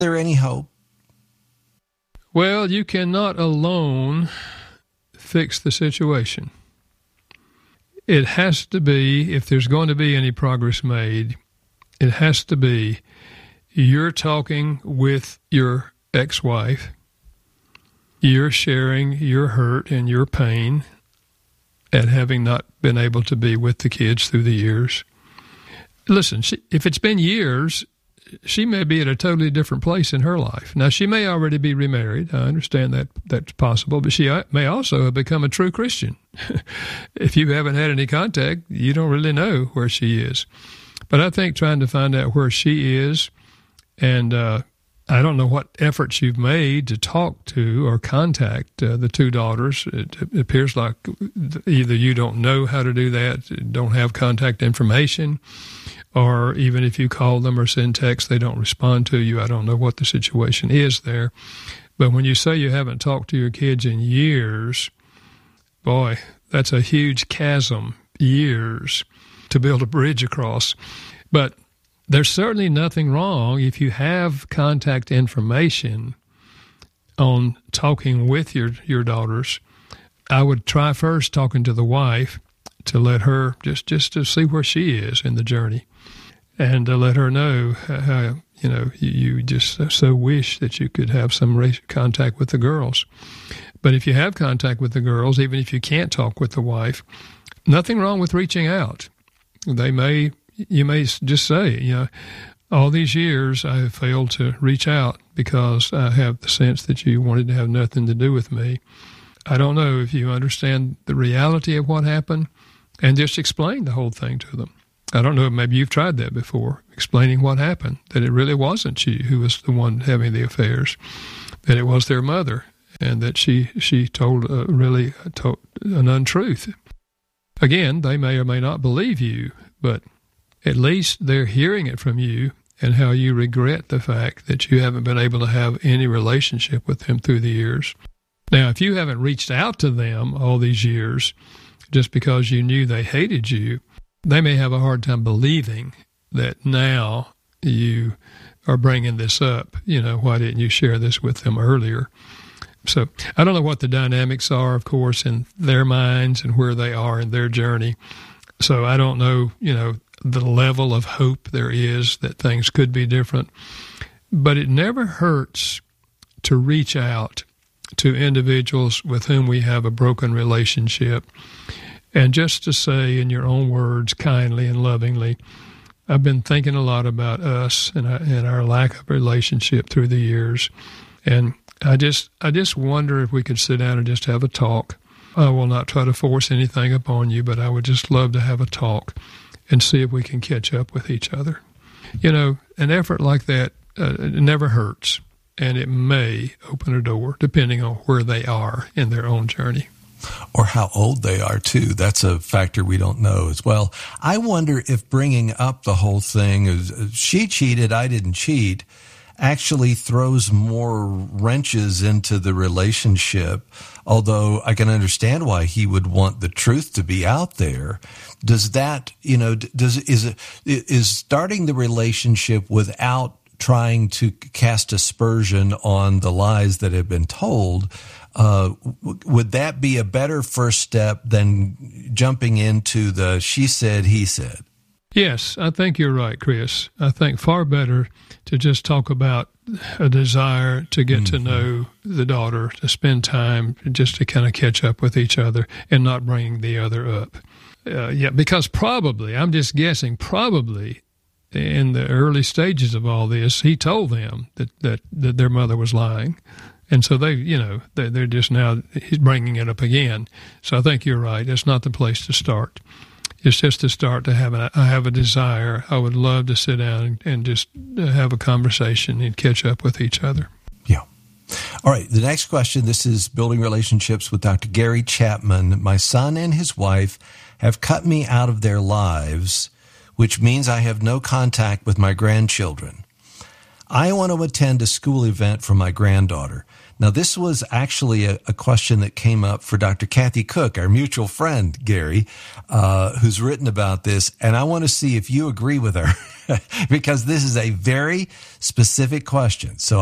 there any hope? Well, you cannot alone fix the situation. It has to be, if there's going to be any progress made, it has to be you're talking with your ex-wife, you're sharing your hurt and your pain at having not been able to be with the kids through the years. Listen, if it's been years, she may be at a totally different place in her life. Now, she may already be remarried. I understand that that's possible, but she may also have become a true Christian. If you haven't had any contact, you don't really know where she is. But I think trying to find out where she is, and I don't know what efforts you've made to talk to or contact the two daughters. It appears like either you don't know how to do that, don't have contact information, or even if you call them or send text, they don't respond to you. I don't know what the situation is there. But when you say you haven't talked to your kids in years, boy, that's a huge chasm, years, to build a bridge across. But there's certainly nothing wrong if you have contact information on talking with your daughters. I would try first talking to the wife to let her just to see where she is in the journey, and to let her know how you just so wish that you could have some contact with the girls. But if you have contact with the girls, even if you can't talk with the wife, nothing wrong with reaching out. You may just say, all these years I have failed to reach out because I have the sense that you wanted to have nothing to do with me. I don't know if you understand the reality of what happened, and just explain the whole thing to them. I don't know, maybe you've tried that before, explaining what happened, that it really wasn't you who was the one having the affairs, that it was their mother, and that she told an untruth. Again, they may or may not believe you, but at least they're hearing it from you and how you regret the fact that you haven't been able to have any relationship with them through the years. Now, if you haven't reached out to them all these years just because you knew they hated you, they may have a hard time believing that now you are bringing this up. Why didn't you share this with them earlier? So I don't know what the dynamics are, of course, in their minds and where they are in their journey. So I don't know, the level of hope there is that things could be different. But it never hurts to reach out to individuals with whom we have a broken relationship, and just to say in your own words, kindly and lovingly, I've been thinking a lot about us and our lack of relationship through the years, and I just wonder if we could sit down and just have a talk. I will not try to force anything upon you, but I would just love to have a talk and see if we can catch up with each other. An effort like that it never hurts, and it may open a door, depending on where they are in their own journey. Or how old they are, too. That's a factor we don't know as well. I wonder if bringing up the whole thing is, she cheated, I didn't cheat, actually throws more wrenches into the relationship, although I can understand why he would want the truth to be out there. Does that, is starting the relationship without trying to cast aspersion on the lies that have been told, would that be a better first step than jumping into the she said, he said? Yes, I think you're right, Chris. I think far better to just talk about a desire to get to know the daughter, to spend time, just to kind of catch up with each other and not bring the other up. Because probably, I'm just guessing, probably in the early stages of all this, he told them that their mother was lying. And so they're just now, he's bringing it up again. So I think you're right. It's not the place to start. It's just to start to I have a desire. I would love to sit down and just have a conversation and catch up with each other. Yeah. All right. The next question, this is Building Relationships with Dr. Gary Chapman. My son and his wife have cut me out of their lives, which means I have no contact with my grandchildren. I want to attend a school event for my granddaughter. Now, this was actually a question that came up for Dr. Kathy Cook, our mutual friend, Gary, who's written about this. And I want to see if you agree with her because this is a very specific question. So